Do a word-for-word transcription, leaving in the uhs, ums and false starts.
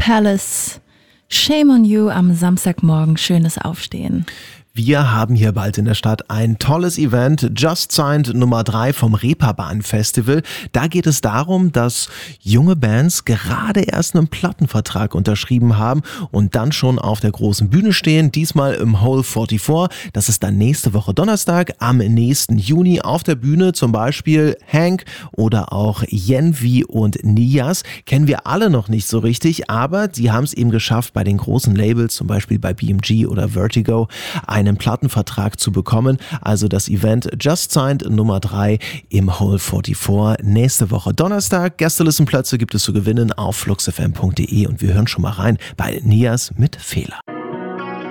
Palace. Shame on you am Samstagmorgen. Schönes Aufstehen. Wir haben hier bald in der Stadt ein tolles Event, Just Signed Nummer drei vom Reeperbahn Festival. Da geht es darum, dass junge Bands gerade erst einen Plattenvertrag unterschrieben haben und dann schon auf der großen Bühne stehen, diesmal im Hole vierundvierzig. Das ist dann nächste Woche Donnerstag, am nächsten Juni auf der Bühne, zum Beispiel Hank oder auch Yenvi und Nias. Kennen wir alle noch nicht so richtig, aber sie haben es eben geschafft, bei den großen Labels, zum Beispiel bei B M G oder Vertigo, ein einen Plattenvertrag zu bekommen. Also das Event Just Signed Nummer drei im Hole vierundvierzig. Nächste Woche Donnerstag. Gästelistenplätze gibt es zu gewinnen auf fluxfm punkt de und wir hören schon mal rein bei Nias mit Fehler.